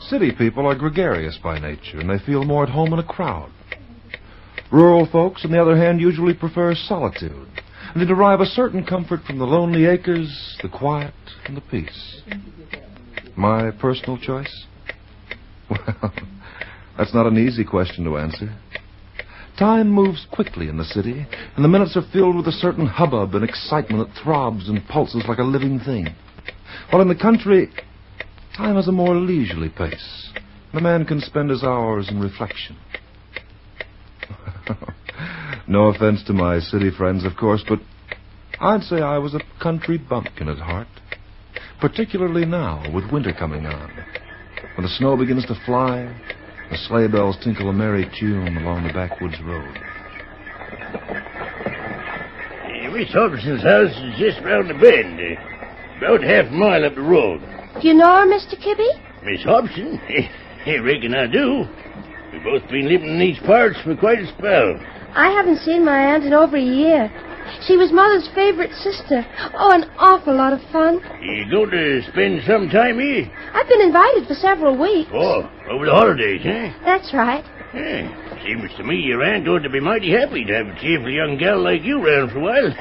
City people are gregarious by nature, and they feel more at home in a crowd. Rural folks, on the other hand, usually prefer solitude, and they derive a certain comfort from the lonely acres, the quiet, and the peace. My personal choice? Well, that's not an easy question to answer. Time moves quickly in the city, and the minutes are filled with a certain hubbub and excitement that throbs and pulses like a living thing. While in the country, time has a more leisurely pace, and a man can spend his hours in reflection. No offense to my city friends, of course, but I'd say I was a country bumpkin at heart. Particularly now, with winter coming on. When the snow begins to fly, the sleigh bells tinkle a merry tune along the backwoods road. Miss Hobson's house is just round the bend, about half a mile up the road. Do you know her, Mr. Kibby? Miss Hobson? I reckon I do. We've both been living in these parts for quite a spell. I haven't seen my aunt in over a year. She was Mother's favorite sister. Oh, an awful lot of fun. You going to spend some time here? I've been invited for several weeks. Oh, over the holidays, eh? That's right. Yeah, seems to me your aunt ought to be mighty happy to have a cheerful young gal like you around for a while.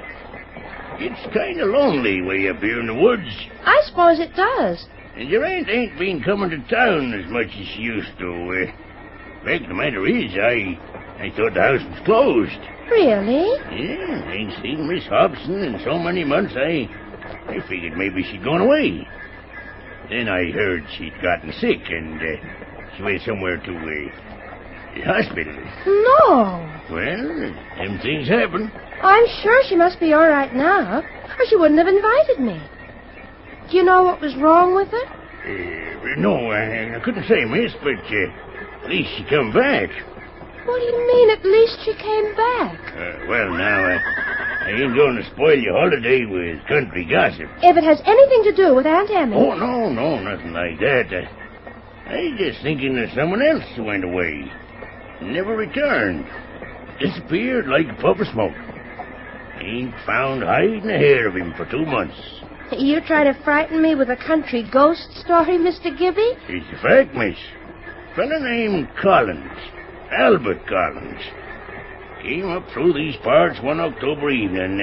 It's kind of lonely way up here in the woods. I suppose it does. And your aunt ain't been coming to town as much as she used to. Fact of the matter is, I thought the house was closed. Really? Yeah, ain't seen Miss Hobson in so many months, I figured maybe she'd gone away. Then I heard she'd gotten sick, and she went somewhere to the hospital. No. Well, them things happen. I'm sure she must be all right now, or she wouldn't have invited me. Do you know what was wrong with her? No, I couldn't say, miss, but at least she come back. What do you mean, at least she came back? Well, now, I ain't going to spoil your holiday with country gossip. If it has anything to do with Aunt Emmy... Oh, no, nothing like that. I just thinking of someone else who went away. Never returned. Disappeared like a puff of smoke. Ain't found hide nor hair of him for 2 months. You try to frighten me with a country ghost story, Mr. Gibby? It's a fact, miss. Fella named Collins. Albert Collins. Came up through these parts one October evening.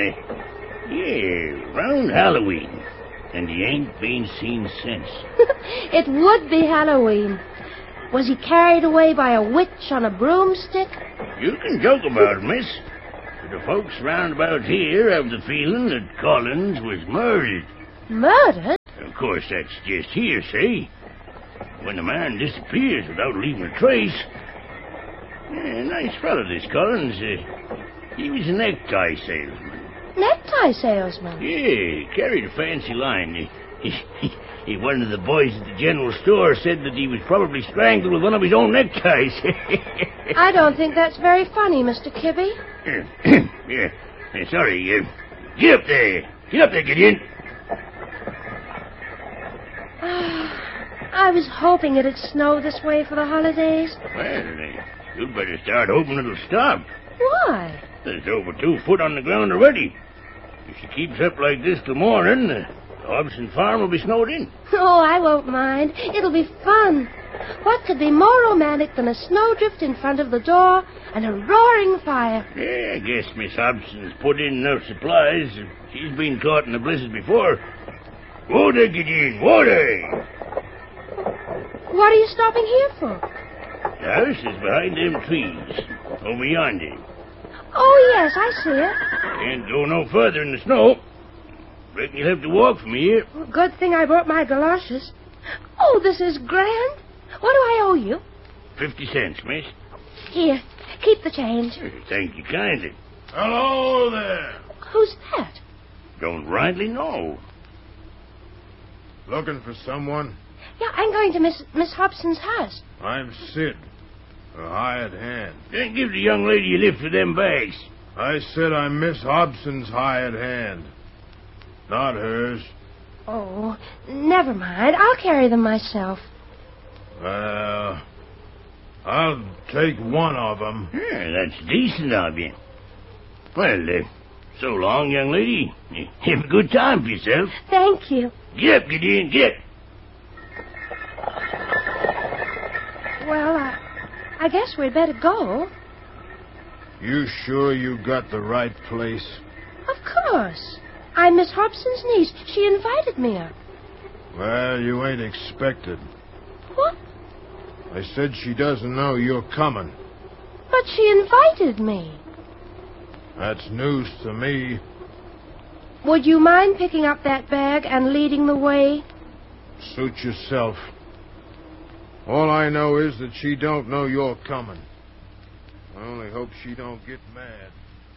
Round Halloween. And he ain't been seen since. It would be Halloween. Was he carried away by a witch on a broomstick? You can joke about it, miss. But the folks round about here have the feeling that Collins was murdered. Murdered? Of course, that's just hearsay. When a man disappears without leaving a trace... nice fellow, this Collins. He was a necktie salesman. Necktie salesman? Yeah, carried a fancy line. One of the boys at the general store said that he was probably strangled with one of his own neckties. I don't think that's very funny, Mr. Kibby. Yeah. Sorry. Get up there. Get up there, Gideon. I was hoping it'd snow this way for the holidays. Well, you'd better start hoping it'll stop. Why? There's over 2 foot on the ground already. If she keeps up like this till morning, the Hobson farm will be snowed in. Oh, I won't mind. It'll be fun. What could be more romantic than a snowdrift in front of the door and a roaring fire? Yeah, I guess Miss Hobson's put in enough supplies. She's been caught in a blizzard before. Water, Gideon, water! What are you stopping here for? The house is behind them trees, over yonder. Oh, yes, I see it. Can't go no further in the snow. Reckon you'll have to walk from here. Good thing I brought my galoshes. Oh, this is grand. What do I owe you? 50 cents, miss. Here, keep the change. Thank you kindly. Hello there. Who's that? Don't rightly know. Looking for someone? Yeah, I'm going to Miss Hobson's house. I'm Sid, a hired hand. Then give the young lady a lift with them bags. I said I'm Miss Hobson's hired hand, not hers. Oh, never mind. I'll carry them myself. Well, I'll take one of them. Yeah, that's decent of you. Well, so long, young lady. Have a good time for yourself. Thank you. Get up, Gideon, get. Well, I guess we'd better go. You sure you got the right place? Of course. I'm Miss Hobson's niece. She invited me up. Well, you ain't expected. What? I said she doesn't know you're coming. But she invited me. That's news to me. Would you mind picking up that bag and leading the way? Suit yourself. All I know is that she don't know you're coming. I only hope she don't get mad.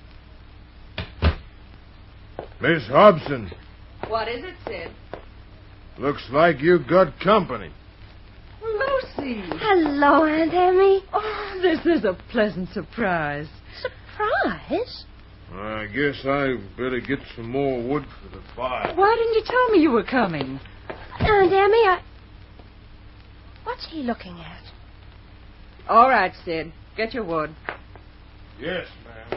Miss Hobson. What is it, Sid? Looks like you got company. Lucy! Hello, Aunt Emmy. Oh, this is a pleasant surprise. Surprise? I guess I better get some more wood for the fire. Why didn't you tell me you were coming? Aunt Emmy, What's he looking at? All right, Sid. Get your wood. Yes, ma'am.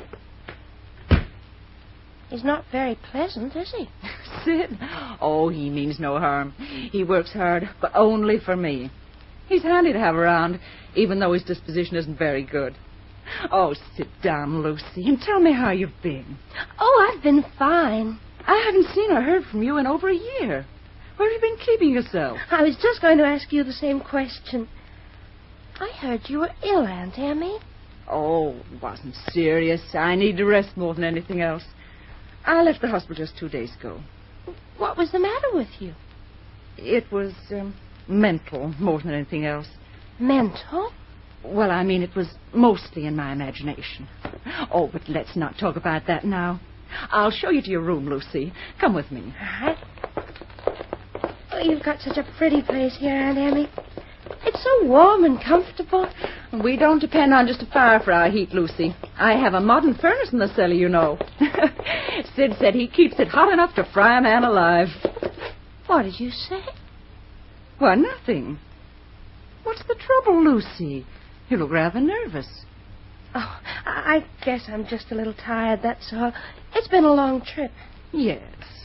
He's not very pleasant, is he? Sid? Oh, he means no harm. He works hard, but only for me. He's handy to have around, even though his disposition isn't very good. Oh, sit down, Lucy, and tell me how you've been. Oh, I've been fine. I haven't seen or heard from you in over a year. Where have you been keeping yourself? I was just going to ask you the same question. I heard you were ill, Aunt Emmy. Oh, it wasn't serious. I need to rest more than anything else. I left the hospital just 2 days ago. What was the matter with you? It was mental more than anything else. Mental? Well, I mean, it was mostly in my imagination. Oh, but let's not talk about that now. I'll show you to your room, Lucy. Come with me. All right. Oh, you've got such a pretty place here, Aunt Emmy. It's so warm and comfortable. We don't depend on just a fire for our heat, Lucy. I have a modern furnace in the cellar, you know. Sid said he keeps it hot enough to fry a man alive. What did you say? Why, nothing. What's the trouble, Lucy? You look rather nervous. Oh, I guess I'm just a little tired, that's all. It's been a long trip. Yes.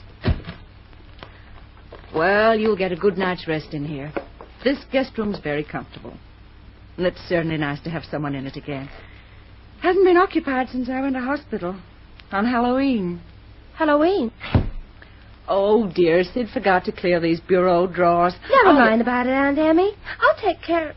Well, you'll get a good night's rest in here. This guest room's very comfortable. And it's certainly nice to have someone in it again. Hasn't been occupied since I went to hospital. On Halloween. Halloween? Oh, dear, Sid forgot to clear these bureau drawers. Never mind about it, Aunt Emmy. I'll take care.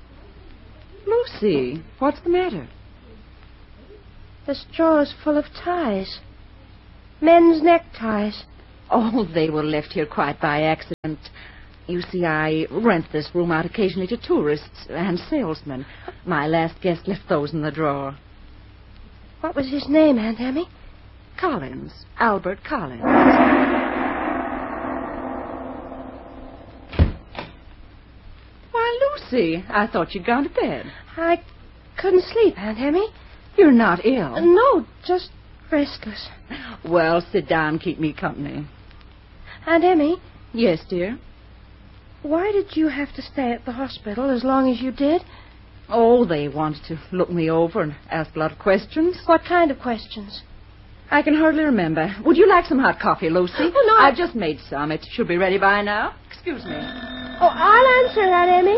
Lucy, what's the matter? This drawer's full of ties. Men's neckties. Oh, they were left here quite by accident. You see, I rent this room out occasionally to tourists and salesmen. My last guest left those in the drawer. What was his name, Aunt Emmy? Collins. Albert Collins. Why, Lucy, I thought you'd gone to bed. I couldn't sleep, Aunt Emmy. You're not ill. No, just restless. Well, sit down, keep me company. Aunt Emmy? Yes, dear? Why did you have to stay at the hospital as long as you did? Oh, they wanted to look me over and ask a lot of questions. What kind of questions? I can hardly remember. Would you like some hot coffee, Lucy? Oh, no. I've just made some. It should be ready by now. Excuse me. Oh, I'll answer, Aunt Emmy.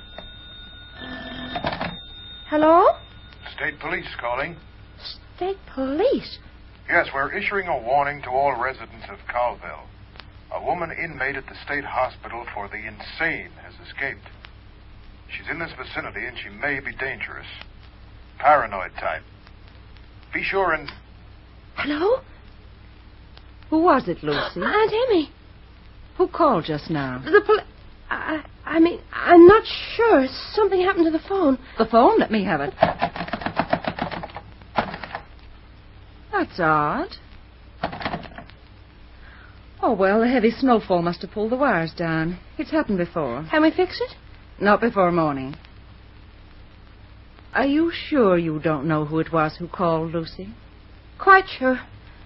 Hello? State Police calling. State Police? Yes, we're issuing a warning to all residents of Cowville. A woman inmate at the state hospital for the insane has escaped. She's in this vicinity and she may be dangerous. Paranoid type. Be sure and... Hello? Who was it, Lucy? Aunt Emmy. Who called just now? The police... I mean, I'm not sure. Something happened to the phone. The phone? Let me have it. That's odd. Oh, well, the heavy snowfall must have pulled the wires down. It's happened before. Can we fix it? Not before morning. Are you sure you don't know who it was who called, Lucy? Quite sure.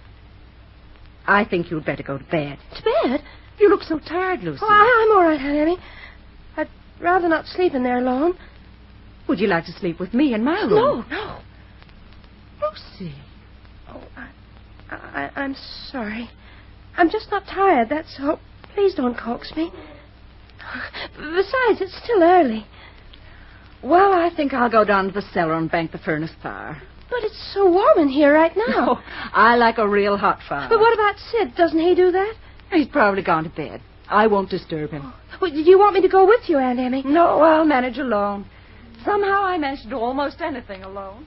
I think you'd better go to bed. To bed? You look so tired, Lucy. Oh, I'm all right, Aunt Emmy. I'd rather not sleep in there alone. Would you like to sleep with me in my room? No. Lucy. Oh, I'm sorry. I'm just not tired, that's all. Please don't coax me. Besides, it's still early. Well, I think I'll go down to the cellar and bank the furnace fire. But it's so warm in here right now. No, I like a real hot fire. But what about Sid? Doesn't he do that? He's probably gone to bed. I won't disturb him. Well, do you want me to go with you, Aunt Emmy? No, I'll manage alone. Somehow I manage to do almost anything alone.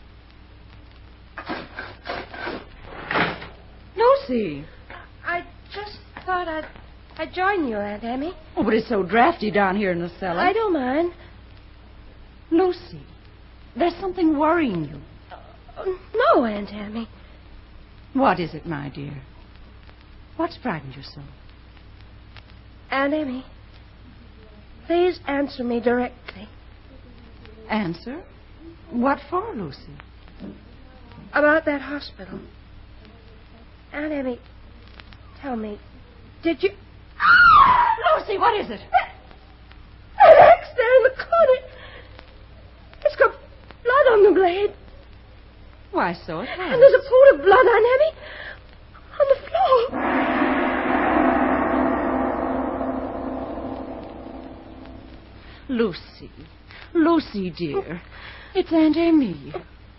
Lucy. I just thought I'd join you, Aunt Emmy. Oh, but it's so drafty down here in the cellar. I don't mind. Lucy, there's something worrying you. No, Aunt Emmy. What is it, my dear? What's frightened you so? Aunt Emmy, please answer me directly. Answer? What for, Lucy? About that hospital. Aunt Emmy, tell me, did you... Lucy, what is it? That axe there in the corner. It's got blood on the blade. Why, so it has. And there's a pool of blood, Aunt Emmy, on the floor. Lucy, dear. It's Aunt Emmy.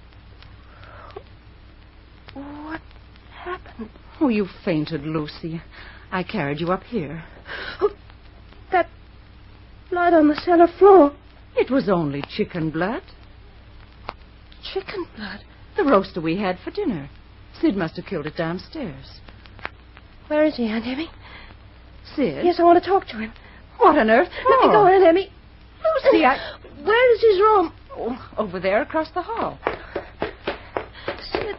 What happened? Oh, you fainted, Lucy. I carried you up here. Oh, that blood on the cellar floor. It was only chicken blood. Chicken blood? The roaster we had for dinner. Sid must have killed it downstairs. Where is he, Aunt Emmy? Sid? Yes, I want to talk to him. What on earth? Let me go, Aunt Emmy. Lucy, Where is his room? Oh, over there across the hall. Sid.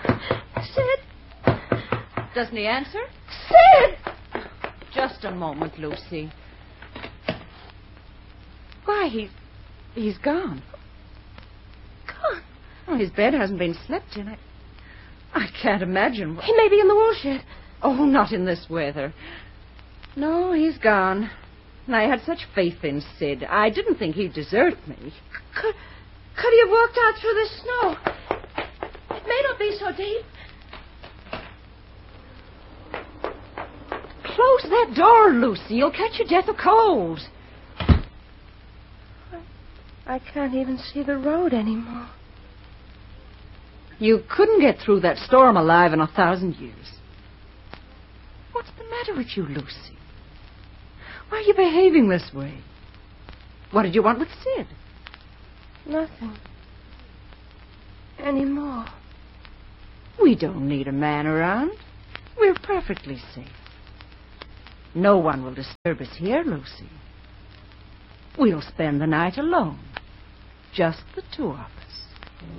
Doesn't he answer? Sid! Just a moment, Lucy. Why, he's gone. Gone? Oh, his bed hasn't been slept in. I can't imagine. He may be in the woolshed. Oh, not in this weather. No, he's gone. And I had such faith in Sid. I didn't think he'd desert me. Could he have walked out through the snow? It may not be so deep. Close that door, Lucy. You'll catch your death of cold. I can't even see the road anymore. You couldn't get through that storm alive in 1,000 years. What's the matter with you, Lucy? Why are you behaving this way? What did you want with Sid? Nothing. Anymore. We don't need a man around. We're perfectly safe. No one will disturb us here, Lucy. We'll spend the night alone. Just the two of us.